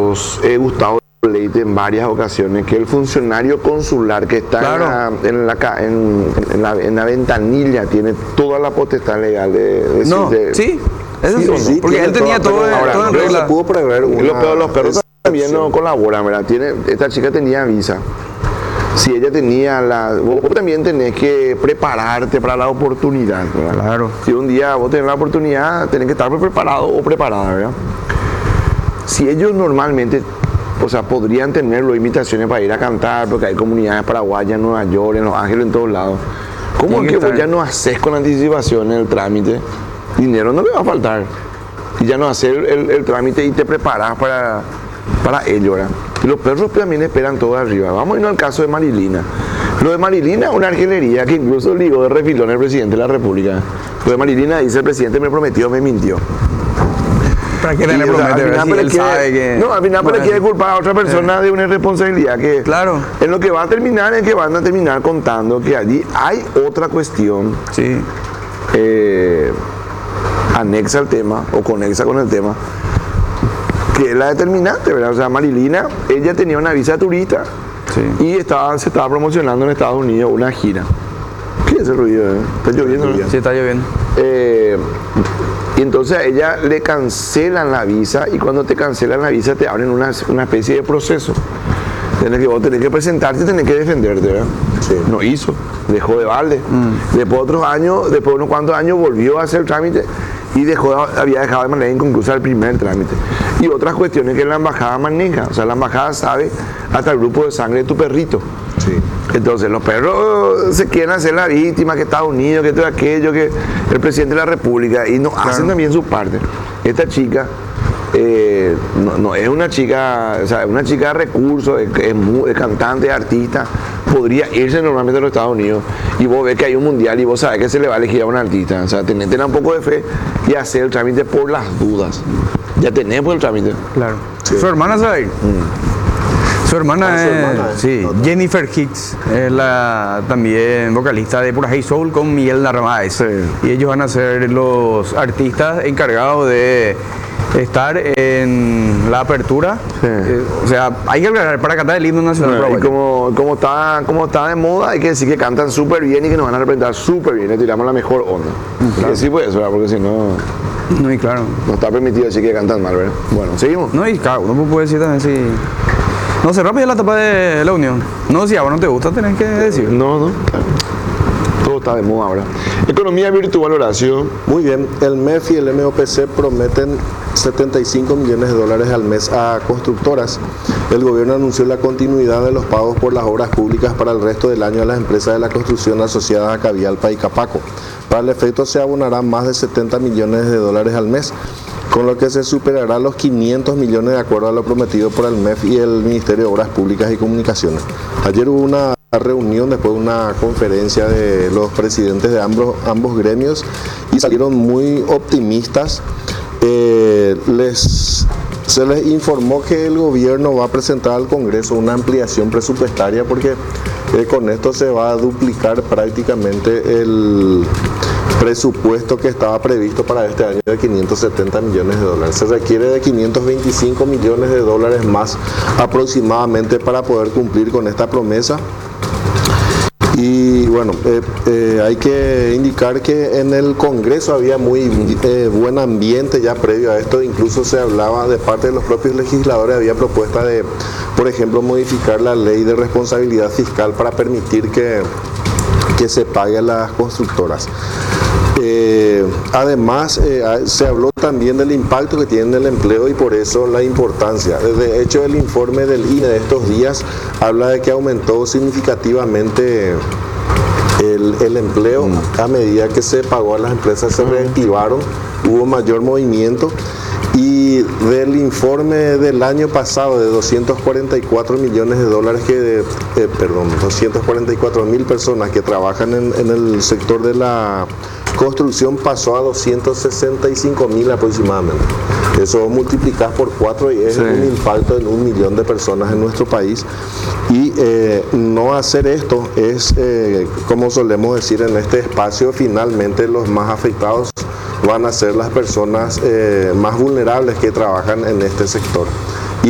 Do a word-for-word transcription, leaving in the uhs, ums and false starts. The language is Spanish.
vos, eh, Gustavo Leite, en varias ocasiones, que el funcionario consular que está claro. en, la, en, la, en, en, la, en la ventanilla tiene toda la potestad legal de decir... No, de, sí, eso sí, sí, sí porque él tenía todo, ahora, todo en no regla. Se pudo prever una, los, perros, los perros también no colaboran, ¿verdad? Tiene, esta chica tenía visa. Si ella tenía la... Vos, vos también tenés que prepararte para la oportunidad, ¿verdad? Claro. Si un día vos tenés la oportunidad, tenés que estar preparado o preparada, ¿verdad? Si ellos normalmente, o sea, podrían tener las invitaciones para ir a cantar, porque hay comunidades paraguayas en Nueva York, en Los Ángeles, en todos lados. ¿Cómo es que vos ya no haces con anticipación el trámite? Dinero no le va a faltar. Y ya no haces el, el, el trámite y te preparas para, para ello, ¿verdad? Y los perros también esperan todo arriba. Vamos a irnos al caso de Marilina. Lo de Marilina, una argelería que incluso ligó de refilón el presidente de la República. Lo de Marilina dice: el presidente me prometió, me mintió. ¿Para qué le promete? Al final, si él quiere, sabe que... No, al final bueno, le quiere culpar a otra persona eh. de una irresponsabilidad que... Claro. En lo que va a terminar es que van a terminar contando que allí hay otra cuestión sí. eh, anexa al tema o conexa con el tema, que es la determinante, ¿verdad? O sea, Marilina, ella tenía una visa turista sí. y estaba, se estaba promocionando en Estados Unidos una gira. ¿Qué es ese ruido? Eh? ¿Está lloviendo? ¿No? Sí, está lloviendo. Eh, y entonces a ella le cancelan la visa, y cuando te cancelan la visa te abren una, una especie de proceso. Tienes que, vos tenés que presentarte y tenés que defenderte, ¿verdad? Sí. No hizo, dejó de balde. Mm. Después de otros años, después de unos cuantos años volvió a hacer el trámite y dejó, había dejado de manera inconclusa el primer trámite. Y otras cuestiones que la embajada maneja, o sea, la embajada sabe hasta el grupo de sangre de tu perrito. Sí. Entonces los perros se quieren hacer la víctima, que Estados Unidos, que todo aquello, que el presidente de la República, y no claro. hacen también su parte. Esta chica eh, no, no es una chica, o sea, es una chica de recursos, es, es, es cantante, es artista, podría irse normalmente a los Estados Unidos, y vos ves que hay un mundial y vos sabés que se le va a elegir a un artista. O sea, tenés que tener un poco de fe y hacer el trámite por las dudas. Ya tenemos el trámite. Claro. Sí. Su hermana se va a ir. Mm. Su hermana, ah, su hermana es, sí, no, Jennifer Hicks, es la también vocalista de Pura Hey Soul con Miguel Narváez. Sí. Y ellos van a ser los artistas encargados de estar en la apertura. Sí. Eh, o sea, hay que aclarar para cantar el himno nacional. Sí, y como, como, está, como está de moda, hay que decir que cantan súper bien y que nos van a representar súper bien. Le tiramos la mejor onda. Claro. Y sí, pues eso, ¿verdad? Porque si no... No, y claro. No está permitido decir que cantan mal, ¿verdad? Bueno, seguimos. No, y claro, uno puede decir también si... No, se rápido la etapa de la unión. No, si a vos no te gusta, tenés que decir. No, no. Todo está de moda ahora. Economía virtual, Horacio. Muy bien. El M E F y el M O P C prometen setenta y cinco millones de dólares al mes a constructoras. El gobierno anunció la continuidad de los pagos por las obras públicas para el resto del año a las empresas de la construcción asociadas a Cavialpa y Capaco. Para el efecto se abonarán más de setenta millones de dólares al mes, con lo que se superará los quinientos millones de acuerdo a lo prometido por el M E F y el Ministerio de Obras Públicas y Comunicaciones. Ayer hubo una reunión después de una conferencia de los presidentes de ambos, ambos gremios y salieron muy optimistas. Eh, les, se les informó que el gobierno va a presentar al Congreso una ampliación presupuestaria porque eh, con esto se va a duplicar prácticamente el presupuesto que estaba previsto para este año de quinientos setenta millones de dólares. Se requiere de quinientos veinticinco millones de dólares más aproximadamente para poder cumplir con esta promesa. Y bueno, eh, eh, hay que indicar que en el Congreso había muy eh, buen ambiente ya previo a esto, incluso se hablaba de parte de los propios legisladores, había propuesta de, por ejemplo, modificar la ley de responsabilidad fiscal para permitir que, que se pague a las constructoras. Eh, además, eh, se habló también del impacto que tiene el empleo y por eso la importancia. De hecho, el informe del I N E de estos días habla de que aumentó significativamente el, el empleo a medida que se pagó a las empresas, se reactivaron, hubo mayor movimiento. Y del informe del año pasado de doscientos cuarenta y cuatro millones de dólares que, de, eh, perdón, doscientos cuarenta y cuatro mil personas que trabajan en, en el sector de la construcción pasó a doscientos sesenta y cinco mil aproximadamente. Eso multiplicás por cuatro y es sí. un impacto en un millón de personas en nuestro país. Y eh, no hacer esto es, eh, como solemos decir en este espacio, finalmente los más afectados van a ser las personas eh, más vulnerables que trabajan en este sector.